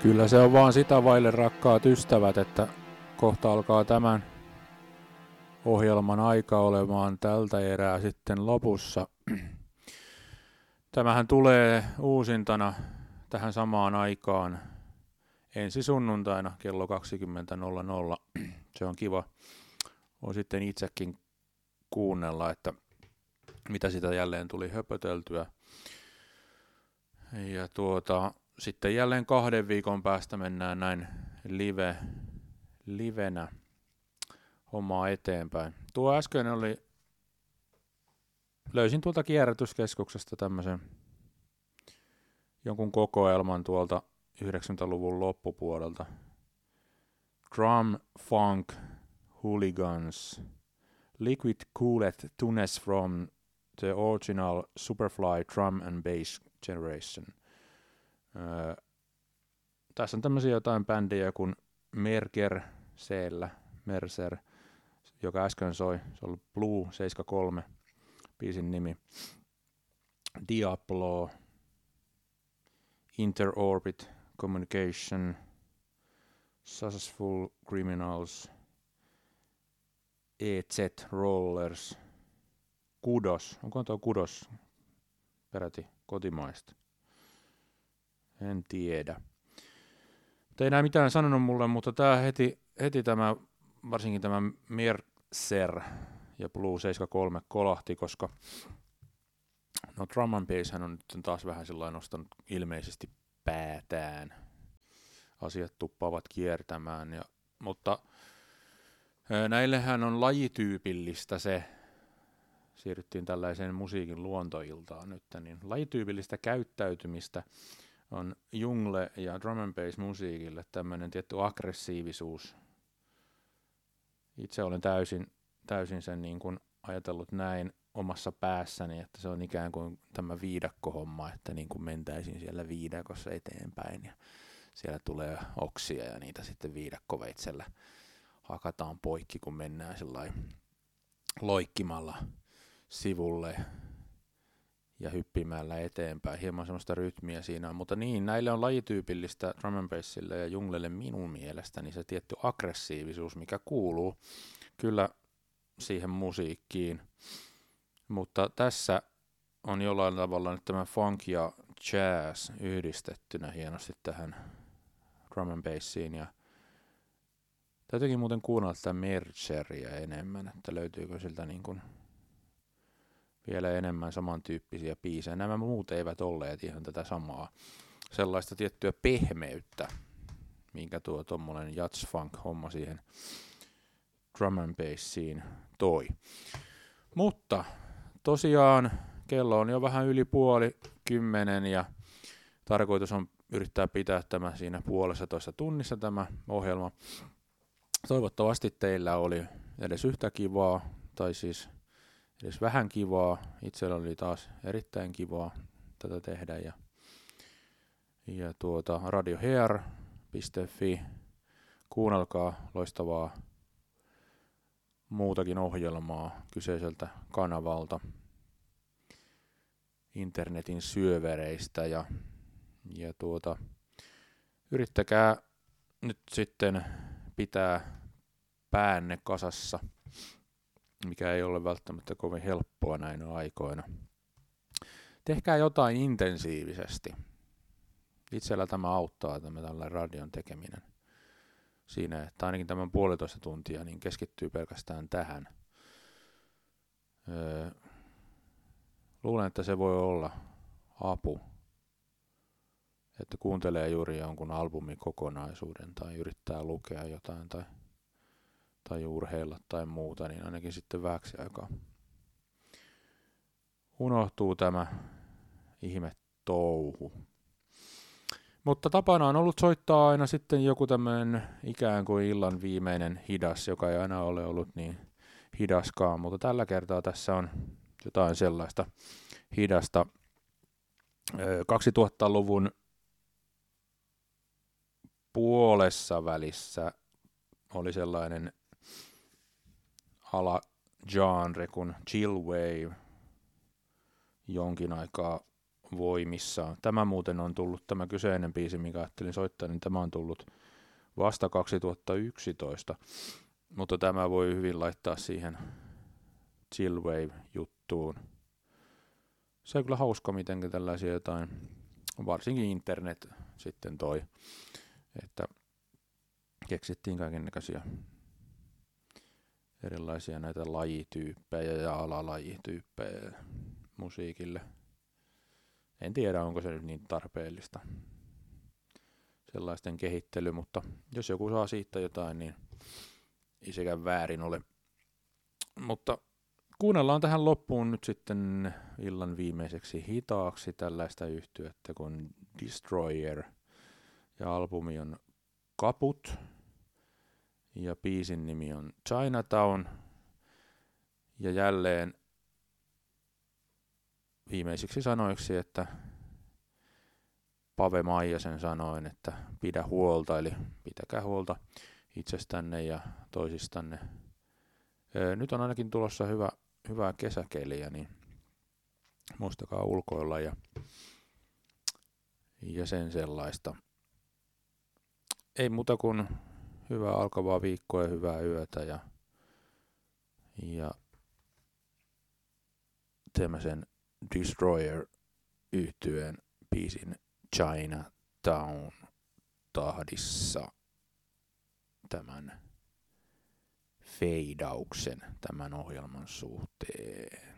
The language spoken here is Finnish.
Kyllä se on vaan sitä vaille, rakkaat ystävät, että kohta alkaa tämän ohjelman aika olemaan tältä erää sitten lopussa. Tämähän tulee uusintana tähän samaan aikaan ensi sunnuntaina kello 20.00. Se on kiva. Voi sitten itsekin kuunnella, että mitä sitä jälleen tuli höpöteltyä. Ja sitten jälleen 2 viikon päästä mennään näin livenä hommaa eteenpäin. Tuo äsken löysin tuolta kierrätyskeskuksesta tämmöisen jonkun kokoelman tuolta 90-luvun loppupuolelta. Drum Funk Hooligans. Liquid Cooled Tunes from the original Superfly Drum and Bass Generation. Tässä on tämmöisiä jotain bändejä kuin Mercer, joka äsken soi. Se on Blue 73 biisin nimi. Diablo, Interorbit Communication, Successful Criminals, EZ Rollers, Kudos. Onko tuo Kudos peräti kotimaista? En tiedä. Ei enää mitään sanonut mulle, mutta tää heti tämä, varsinkin tämä Mercer ja Blue 73 kolahti, koska no drum and bass hän on nyt taas vähän sellainen nostanut ilmeisesti päätään. Asiat tuppaavat kiertämään, mutta näillehän on lajityypillistä se, siirryttiin tällaiseen musiikin luontoiltaan nyt, niin lajityypillistä käyttäytymistä on jungle- ja drum and bass musiikille tämmöinen tietty aggressiivisuus. Itse olen täysin sen niin kuin ajatellut näin omassa päässäni, että se on ikään kuin tämä viidakkohomma, että niin kuin mentäisiin siellä viidakossa eteenpäin ja siellä tulee oksia ja niitä sitten viidakkoveitsellä hakataan poikki, kun mennään sellainen loikkimalla sivulle ja hyppimällä eteenpäin. Hieman semmoista rytmiä siinä on, mutta niin, näille on lajityypillistä drum and bassille ja junglelle minun mielestäni se tietty aggressiivisuus, mikä kuuluu kyllä siihen musiikkiin. Mutta tässä on jollain tavalla nyt tämä funk ja jazz yhdistettynä hienosti tähän drum and bassiin. Ja täytyykin muuten kuunnella tätä Merceria enemmän, että löytyykö siltä niin kuin vielä enemmän samantyyppisiä biisejä. Nämä muut eivät olleet ihan tätä samaa. Sellaista tiettyä pehmeyttä, minkä tuo tommonen jazz-funk-homma siihen drum and bassiin toi. Mutta tosiaan kello on jo vähän yli 9:30 ja tarkoitus on yrittää pitää tämä siinä 1,5 tunnissa tämä ohjelma. Toivottavasti teillä oli edes yhtä kivaa, tai siis edes vähän kivaa. Itsellä oli taas erittäin kivaa tätä tehdä. Ja radiohair.fi, kuunnelkaa loistavaa muutakin ohjelmaa kyseiseltä kanavalta internetin syövereistä ja yrittäkää nyt sitten pitää päänne kasassa, mikä ei ole välttämättä kovin helppoa näinä aikoina. Tehkää jotain intensiivisesti. Itsellä tämä auttaa, tämä tällainen radion tekeminen. Siinä, että ainakin tämän 1,5 tuntia niin keskittyy pelkästään tähän. Luulen, että se voi olla apu, että kuuntelee juuri jonkun albumin kokonaisuuden tai yrittää lukea jotain tai urheilla tai muuta, niin ainakin sitten vähäksi aikaa unohtuu tämä ihme touhu. Mutta tapana on ollut soittaa aina sitten joku tämmöinen ikään kuin illan viimeinen hidas, joka ei aina ole ollut niin hidaskaan, mutta tällä kertaa tässä on jotain sellaista hidasta. 2000-luvun puolessa välissä oli sellainen ala-genre kuin chill wave jonkin aikaa voimissaan. Tämä muuten on tullut, tämä kyseinen biisi, mikä ajattelin soittaa, niin tämä on tullut vasta 2011, mutta tämä voi hyvin laittaa siihen chillwave-juttuun. Se on kyllä hauska, miten tällaisia jotain, varsinkin internet sitten toi, että keksittiin kaikennäköisiä erilaisia näitä lajityyppejä ja alalajityyppejä musiikille. En tiedä, onko se nyt niin tarpeellista sellaisten kehittely, mutta jos joku saa siitä jotain, niin ei sekään väärin ole. Mutta kuunnellaan tähän loppuun nyt sitten illan viimeiseksi hitaaksi tällaista yhtyettä kuin Destroyer. Ja albumi on Kaput. Ja biisin nimi on Chinatown. Ja jälleen viimeisiksi sanoiksi, että Pave Maijasen sanoin, että pidä huolta, eli pitäkää huolta itsestänne ja toisistanne. Nyt on ainakin tulossa hyvää kesäkeliä, niin muistakaa ulkoilla ja sen sellaista. Ei muuta kuin hyvää alkavaa viikkoa ja hyvää yötä ja tämmöisen Destroyer yhtyeen biisin Chinatown tahdissa tämän feidauksen tämän ohjelman suhteen.